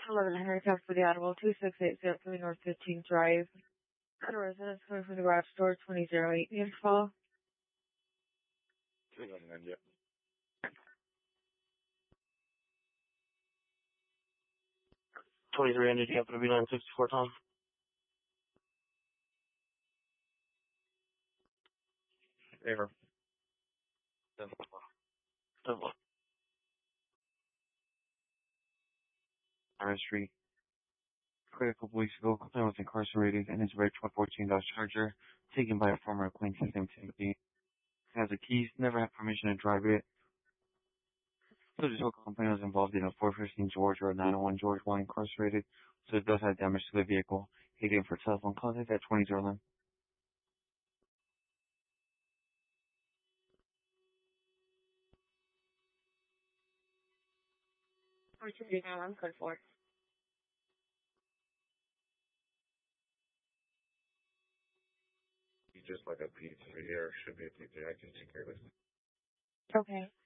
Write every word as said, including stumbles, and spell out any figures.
eleven Henry Cap for the Audible, two six eight zero three North fifteenth Drive. At a residence coming from the garage door, twenty oh eight Near Fall. Yep. twenty-three hundred, Capital B nine sixty-four, Tom. Favor. Double. Street. Quite a couple weeks ago, Clint was incarcerated and his red twenty fourteen Dodge Charger, taken by a former acquaintance named Timothy. Has the keys, never had permission to drive it. So the total complaint was involved in a four fifteen George or a nine oh one George while incarcerated, so it does have damage to the vehicle. He did for telephone contact at twenty oh one. Opportunity now, I'm code four. Just like a P three or should be a P three. I can take care of it. Okay.